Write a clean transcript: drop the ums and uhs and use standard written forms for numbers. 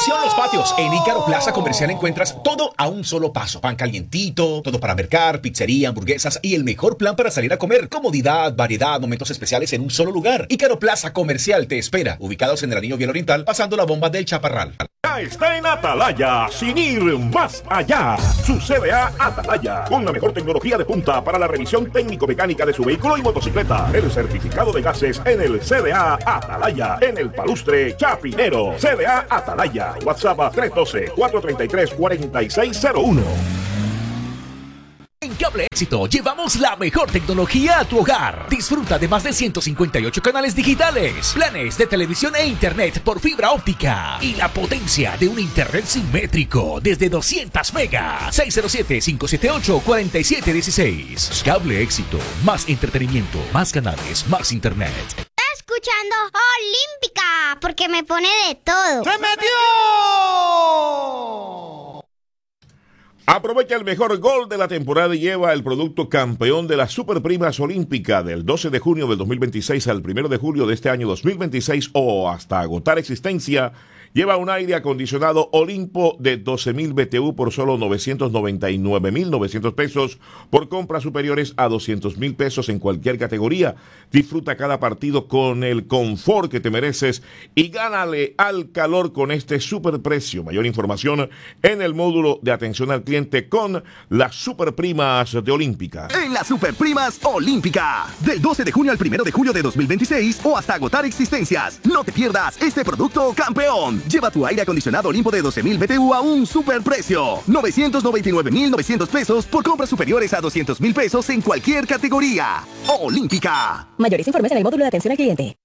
Atención los patios, en Ícaro Plaza Comercial encuentras todo a un solo paso. Pan calientito, todo para mercar, pizzería, hamburguesas y el mejor plan para salir a comer. Comodidad, variedad, momentos especiales en un solo lugar. Ícaro Plaza Comercial te espera, ubicados en el Anillo Vial Oriental, pasando la bomba del Chaparral. Ya está en Atalaya, sin ir más allá. Su CDA Atalaya, con la mejor tecnología de punta para la revisión técnico-mecánica de su vehículo y motocicleta. El certificado de gases en el CDA Atalaya, en el Palustre Chapinero. CDA Atalaya, WhatsApp 312-433-4601. En Cable Éxito llevamos la mejor tecnología a tu hogar. Disfruta de más de 158 canales digitales, planes de televisión e internet por fibra óptica y la potencia de un internet simétrico desde 200 megas. 607-578-4716. Cable Éxito. Más entretenimiento, más canales, más internet. Escuchando Olímpica, porque me pone de todo. ¡Se metió! Aprovecha el mejor gol de la temporada y lleva el producto campeón de las Superprimas Olímpica del 12 de junio del 2026 al 1 de julio de este año 2026 o hasta agotar existencia. Lleva un aire acondicionado Olimpo de 12,000 BTU por solo 999,900 pesos por compras superiores a 200,000 pesos en cualquier categoría. Disfruta cada partido con el confort que te mereces y gánale al calor con este superprecio. Mayor información en el módulo de atención al cliente con las Superprimas de Olímpica. En las Superprimas Olímpica, del 12 de junio al 1 de julio de 2026 o hasta agotar existencias. No te pierdas este producto campeón. Lleva tu aire acondicionado Olimpo de 12,000 BTU a un superprecio. 999,900 pesos por compras superiores a 200,000 pesos en cualquier categoría. Olímpica. Mayores informes en el módulo de atención al cliente.